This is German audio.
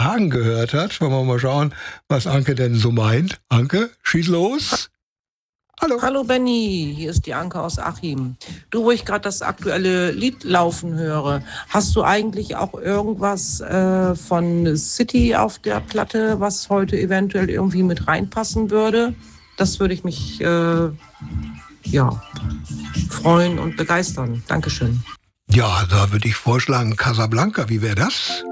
Hagen gehört hat. Wollen wir mal schauen, was Anke denn so meint. Anke, schieß los. Hallo. Hallo Benny, hier ist die Anke aus Achim. Du, wo ich gerade das aktuelle Lied laufen höre, hast du eigentlich auch irgendwas von City auf der Platte, was heute eventuell irgendwie mit reinpassen würde? Das würde ich mich freuen und begeistern. Dankeschön. Ja, da würde ich vorschlagen Casablanca. Wie wäre das?